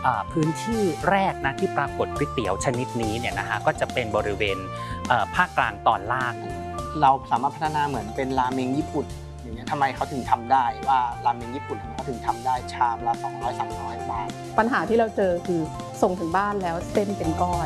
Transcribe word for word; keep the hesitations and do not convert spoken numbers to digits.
พื้นที่แรกนะที่ปรากฏก๋วยเตี๋ยวชนิดนี้เนี่ยนะฮะก็จะเป็นบริเวณภาคกลางตอนล่างเราสามารถพัฒนาเหมือนเป็นราเมงญี่ปุ่นอย่างเงี้ยทำไมเขาถึงทำได้ว่าราเมงญี่ปุ่นเขาถึงทำได้ชามละสองร้อย สามร้อยบาทปัญหาที่เราเจอคือส่งถึงบ้านแล้วเส้นเป็นก้อน